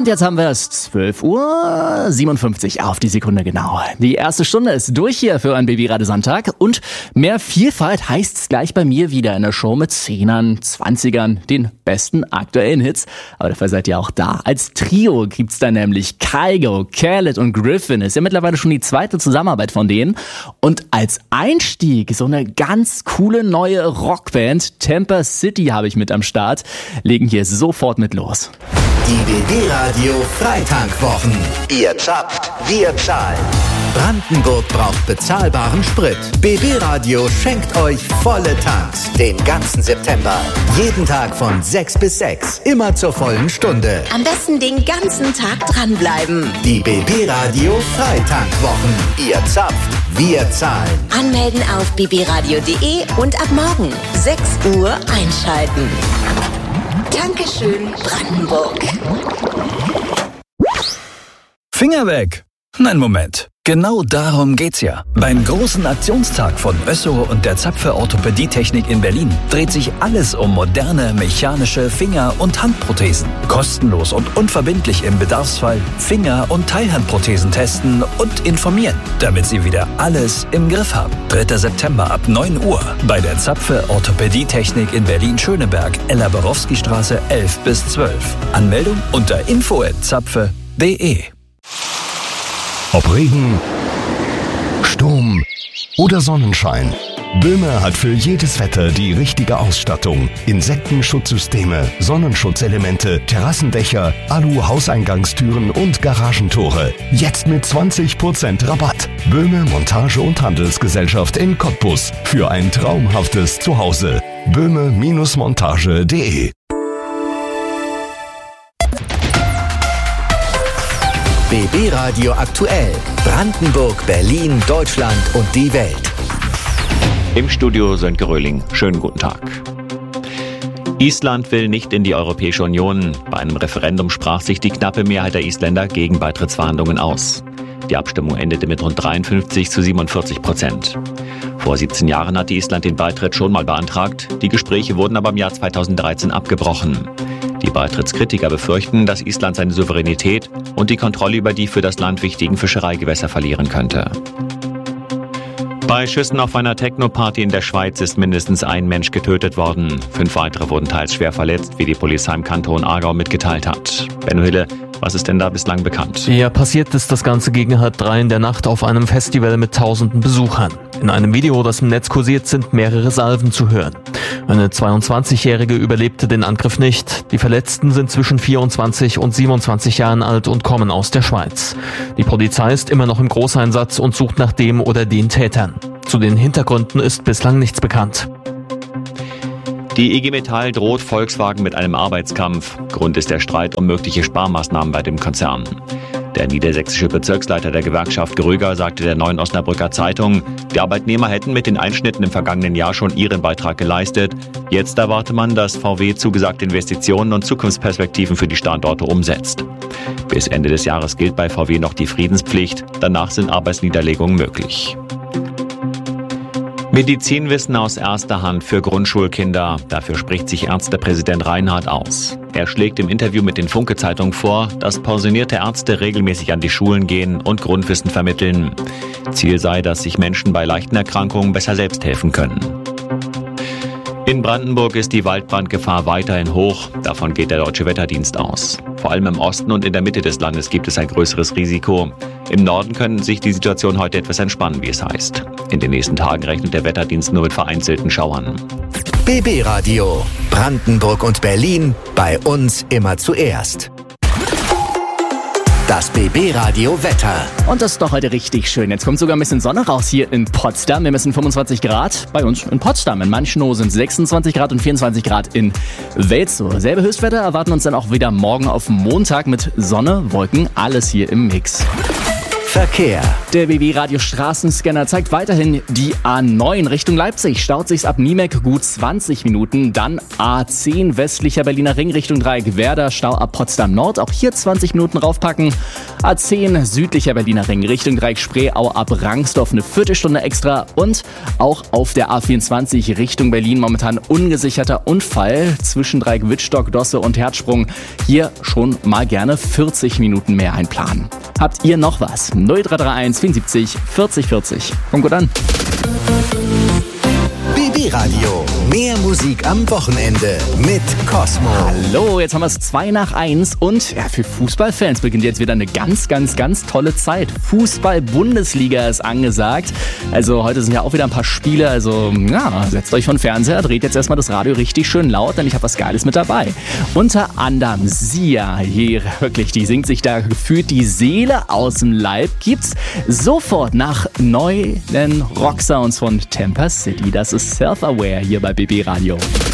Und jetzt haben wir es 12:57 auf die Sekunde genau. Die erste Stunde ist durch hier für einen BB-Radio Sonntag und mehr Vielfalt heißt's gleich bei mir wieder in der Show mit 10ern, 20ern, den besten aktuellen Hits. Aber dafür seid ihr auch da. Als Trio gibt's da nämlich Kygo, Khaled und Griffin. Ist ja mittlerweile schon die zweite Zusammenarbeit von denen. Und als Einstieg so eine ganz coole neue Rockband, Temper City, habe ich mit am Start. Legen hier sofort mit los. Die BB-Radio Freitankwwochen. Ihr zapft, wir zahlen. Brandenburg braucht bezahlbaren Sprit. BB-Radio schenkt euch volle Tanks den ganzen September. Jeden Tag von 6 bis 6. Immer zur vollen Stunde. Am besten den ganzen Tag dranbleiben. Die BB-Radio Freitankwwochen. Ihr zapft, wir zahlen. Anmelden auf bbradio.de und ab morgen 6 Uhr einschalten. Dankeschön, Brandenburg. Finger weg! Nein, Moment. Genau darum geht's ja. Beim großen Aktionstag von Össo und der Zapfe Orthopädietechnik in Berlin dreht sich alles um moderne mechanische Finger- und Handprothesen. Kostenlos und unverbindlich im Bedarfsfall Finger- und Teilhandprothesen testen und informieren, damit Sie wieder alles im Griff haben. 3. September ab 9 Uhr bei der Zapfe Orthopädietechnik in Berlin-Schöneberg, Ella-Borowski-Straße 11 bis 12. Anmeldung unter info@zapfe.de. Ob Regen, Sturm oder Sonnenschein. Böhme hat für jedes Wetter die richtige Ausstattung. Insektenschutzsysteme, Sonnenschutzelemente, Terrassendächer, Alu-Hauseingangstüren und Garagentore. Jetzt mit 20% Rabatt. Böhme Montage- und Handelsgesellschaft in Cottbus. Für ein traumhaftes Zuhause. böhme-montage.de. BB-Radio aktuell. Brandenburg, Berlin, Deutschland und die Welt. Im Studio Sönke Röhling. Schönen guten Tag. Island will nicht in die Europäische Union. Bei einem Referendum sprach sich die knappe Mehrheit der Isländer gegen Beitrittsverhandlungen aus. Die Abstimmung endete mit rund 53-47%. Vor 17 Jahren hatte Island den Beitritt schon mal beantragt. Die Gespräche wurden aber im Jahr 2013 abgebrochen. Die Beitrittskritiker befürchten, dass Island seine Souveränität und die Kontrolle über die für das Land wichtigen Fischereigewässer verlieren könnte. Bei Schüssen auf einer Techno-Party in der Schweiz ist mindestens ein Mensch getötet worden. 5 weitere wurden teils schwer verletzt, wie die Polizei im Kanton Aargau mitgeteilt hat. Benno Hille, was ist denn da bislang bekannt? Ja, passiert ist das Ganze gegen 3:30 in der Nacht auf einem Festival mit tausenden Besuchern. In einem Video, das im Netz kursiert, sind mehrere Salven zu hören. Eine 22-Jährige überlebte den Angriff nicht. Die Verletzten sind zwischen 24 und 27 Jahren alt und kommen aus der Schweiz. Die Polizei ist immer noch im Großeinsatz und sucht nach dem oder den Tätern. Zu den Hintergründen ist bislang nichts bekannt. Die IG Metall droht Volkswagen mit einem Arbeitskampf. Grund ist der Streit um mögliche Sparmaßnahmen bei dem Konzern. Der niedersächsische Bezirksleiter der Gewerkschaft Gröger sagte der Neuen Osnabrücker Zeitung, die Arbeitnehmer hätten mit den Einschnitten im vergangenen Jahr schon ihren Beitrag geleistet. Jetzt erwarte man, dass VW zugesagte Investitionen und Zukunftsperspektiven für die Standorte umsetzt. Bis Ende des Jahres gilt bei VW noch die Friedenspflicht. Danach sind Arbeitsniederlegungen möglich. Medizinwissen aus erster Hand für Grundschulkinder. Dafür spricht sich Ärztepräsident Reinhardt aus. Er schlägt im Interview mit den Funke-Zeitungen vor, dass pensionierte Ärzte regelmäßig an die Schulen gehen und Grundwissen vermitteln. Ziel sei, dass sich Menschen bei leichten Erkrankungen besser selbst helfen können. In Brandenburg ist die Waldbrandgefahr weiterhin hoch. Davon geht der Deutsche Wetterdienst aus. Vor allem im Osten und in der Mitte des Landes gibt es ein größeres Risiko. Im Norden könnte sich die Situation heute etwas entspannen, wie es heißt. In den nächsten Tagen rechnet der Wetterdienst nur mit vereinzelten Schauern. BB-Radio. Brandenburg und Berlin. Bei uns immer zuerst. Das BB-Radio Wetter. Und das ist doch heute richtig schön. Jetzt kommt sogar ein bisschen Sonne raus hier in Potsdam. Wir messen 25 Grad bei uns in Potsdam. In Manchnow sind 26 Grad und 24 Grad in Welzow. Selbe Höchstwetter erwarten uns dann auch wieder morgen auf Montag mit Sonne, Wolken, alles hier im Mix. Verkehr. Der BB Radio Straßenscanner zeigt weiterhin die A9 Richtung Leipzig. Staut sich's ab Niemek gut 20 Minuten. Dann A10 westlicher Berliner Ring Richtung Dreieck Werder. Stau ab Potsdam Nord. Auch hier 20 Minuten raufpacken. A10 südlicher Berliner Ring Richtung Dreieck Spreeau ab Rangsdorf eine Viertelstunde extra. Und auch auf der A24 Richtung Berlin momentan ungesicherter Unfall zwischen Dreieck Wittstock, Dosse und Herzsprung. Hier schon mal gerne 40 Minuten mehr einplanen. Habt ihr noch was? 0331 74 40 40. Kommt gut an. BB Radio. Mehr Musik am Wochenende mit Cosmo. Hallo, jetzt haben wir es 2:01 und ja, für Fußballfans beginnt jetzt wieder eine ganz tolle Zeit. Fußball-Bundesliga ist angesagt. Also heute sind ja auch wieder ein paar Spiele. Also ja, setzt euch vor den Fernseher, dreht jetzt erstmal das Radio richtig schön laut, denn ich habe was Geiles mit dabei. Unter anderem Sia, hier wirklich, die singt sich da gefühlt die Seele aus dem Leib. Gibt's sofort nach neuen Rocksounds von Tampa City. Das ist Self-Aware hier bei BB Radio.